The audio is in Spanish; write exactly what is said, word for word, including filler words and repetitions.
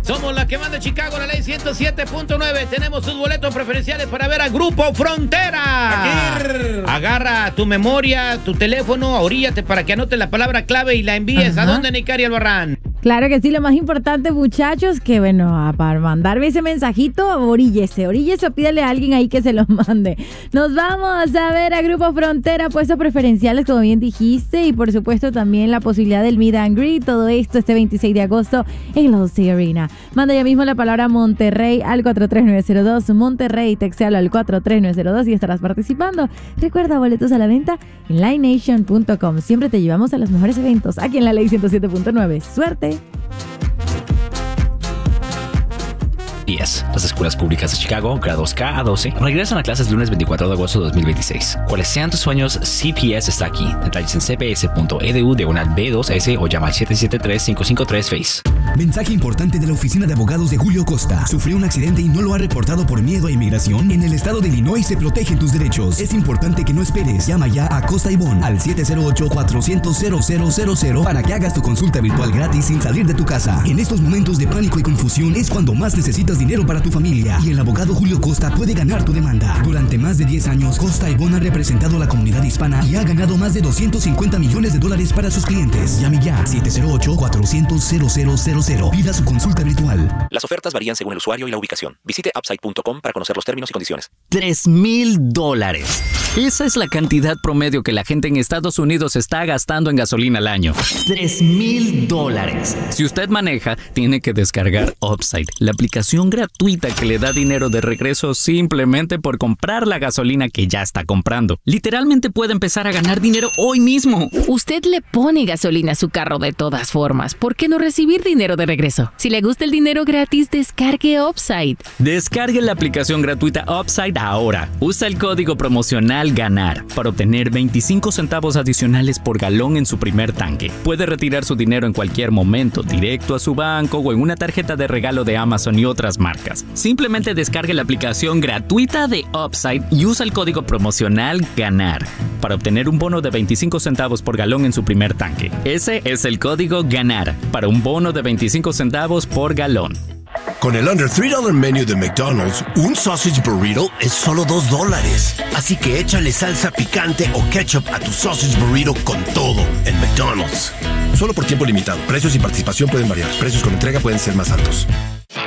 Somos la que manda Chicago, la ley ciento siete punto nueve. Tenemos tus boletos preferenciales para ver a Grupo Frontera. Aquí. Agarra tu memoria, tu teléfono, oríllate para que anotes la palabra clave y la envíes. Ajá. ¿A dónde, Nicari Albarrán? Claro que sí, lo más importante, muchachos, que bueno, para mandarme ese mensajito, oríllese, oríllese o pídale a alguien ahí que se lo mande. Nos vamos a ver a Grupo Frontera, puestos preferenciales, como bien dijiste, y por supuesto también la posibilidad del Meet and Greet, todo esto este veintiséis de agosto en la O C Arena. Manda ya mismo la palabra Monterrey al cuatro tres nueve cero dos, Monterrey, textealo al cuatro tres nueve cero dos y estarás participando. Recuerda, boletos a la venta en live nation punto com. Siempre te llevamos a los mejores eventos aquí en la ley ciento siete punto nueve. ¡Suerte! diez. Las escuelas públicas de Chicago, grados K a doce, regresan a clases lunes veinticuatro de agosto de dos mil veintiséis. Cuales sean tus sueños, C P S está aquí. Detalles en c p s punto e d u diagonal b dos s o llama al siete siete tres, cinco cinco tres, F A C E. Mensaje importante de la oficina de abogados de Julio Costa. ¿Sufrió un accidente y no lo ha reportado por miedo a inmigración? En el estado de Illinois se protegen tus derechos. Es importante que no esperes. Llama ya a Costa y Bon al siete cero ocho, cuatro cero cero, cero cero cero para que hagas tu consulta virtual gratis sin salir de tu casa. En estos momentos de pánico y confusión es cuando más necesitas dinero para tu familia, y el abogado Julio Costa puede ganar tu demanda. Durante más de diez años, Costa y Bon ha representado a la comunidad hispana y ha ganado más de doscientos cincuenta millones de dólares para sus clientes. Llame ya siete cero ocho, cuatro cero cero, cero cero cero. Pida su consulta virtual. Las ofertas varían según el usuario y la ubicación. Visite upside punto com para conocer los términos y condiciones. Tres mil dólares. Esa es la cantidad promedio que la gente en Estados Unidos está gastando en gasolina al año. Tres mil dólares. Si usted maneja, tiene que descargar Upside, la aplicación gratuita que le da dinero de regreso simplemente por comprar la gasolina que ya está comprando. Literalmente puede empezar a ganar dinero hoy mismo. Usted le pone gasolina a su carro de todas formas. ¿Por qué no recibir dinero de regreso? Si le gusta el dinero gratis, descargue Upside. Descargue la aplicación gratuita Upside ahora. Usa el código promocional GANAR para obtener veinticinco centavos adicionales por galón en su primer tanque. Puede retirar su dinero en cualquier momento, directo a su banco o en una tarjeta de regalo de Amazon y otras marcas. Simplemente descargue la aplicación gratuita de Upside y usa el código promocional GANAR para obtener un bono de veinticinco centavos por galón en su primer tanque. Ese es el código GANAR para un bono de veinticinco centavos por galón. Con el Under tres dólares Menu de McDonald's, un sausage burrito es solo dos dólares. Así que échale salsa picante o ketchup a tu sausage burrito con todo en McDonald's. Solo por tiempo limitado. Precios y participación pueden variar. Precios con entrega pueden ser más altos.